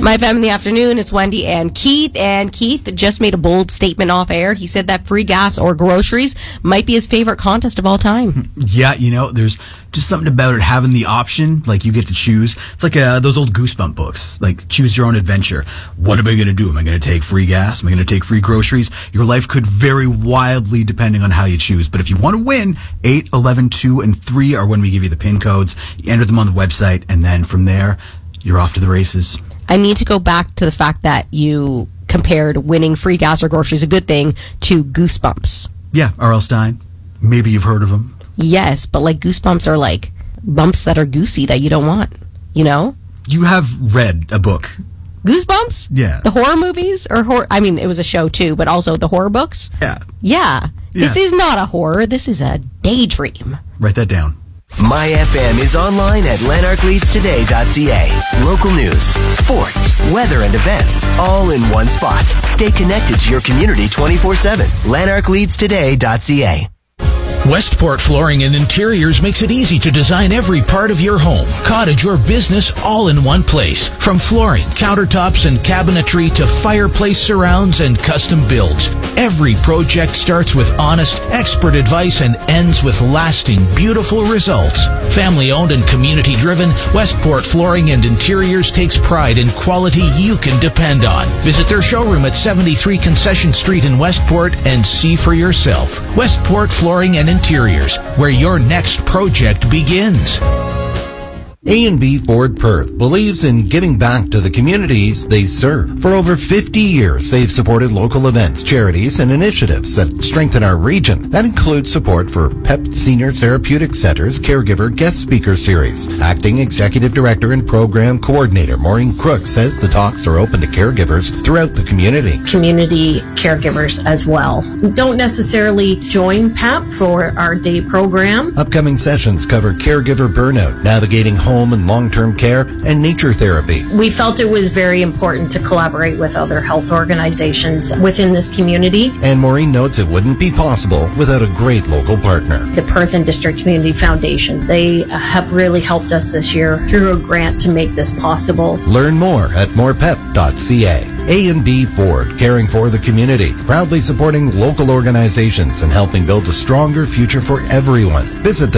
My FM in the afternoon, it's Wendy and Keith. And Keith just made a bold statement off air. He said that free gas or groceries might be his favorite contest of all time. Yeah, there's just something about it having the option, like you get to choose. It's like those old Goosebump books, like choose your own adventure. What am I going to do? Am I going to take free gas? Am I going to take free groceries? Your life could vary wildly depending on how you choose. But if you want to win, 8, 11, 2, and 3 are when we give you the PIN codes. You enter them on the website, and then from there, you're off to the races. I need to go back to the fact that you compared winning free gas or groceries, a good thing, to Goosebumps. Yeah, R.L. Stein. Maybe you've heard of him. Yes, but like Goosebumps are like bumps that are goosey that you don't want, You have read a book. Goosebumps? Yeah. The horror movies? It was a show too, but also the horror books? Yeah. This is not a horror. This is a daydream. Write that down. My FM is online at lanarkleadstoday.ca. Local news, sports, weather, and events, all in one spot. Stay connected to your community 24/7. lanarkleadstoday.ca. Westport Flooring and Interiors makes it easy to design every part of your home, cottage, or business all in one place. From flooring, countertops, and cabinetry to fireplace surrounds and custom builds. Every project starts with honest, expert advice and ends with lasting, beautiful results. Family owned and community driven, Westport Flooring and Interiors takes pride in quality you can depend on. Visit their showroom at 73 Concession Street in Westport and see for yourself. Westport Flooring and Interiors, where your next project begins. A&B Ford Perth believes in giving back to the communities they serve. For over 50 years, they've supported local events, charities, and initiatives that strengthen our region. That includes support for PEP Senior Therapeutic Center's Caregiver Guest Speaker Series. Acting Executive Director and Program Coordinator Maureen Crook says the talks are open to caregivers throughout the community. Community caregivers as well. Don't necessarily join PEP for our day program. Upcoming sessions cover caregiver burnout, navigating home and long-term care, and nature therapy. We felt it was very important to collaborate with other health organizations within this community. And Maureen notes it wouldn't be possible without a great local partner. The Perth and District Community Foundation. They have really helped us this year through a grant to make this possible. Learn more at morepep.ca. A&B Ford, caring for the community, proudly supporting local organizations and helping build a stronger future for everyone. Visit them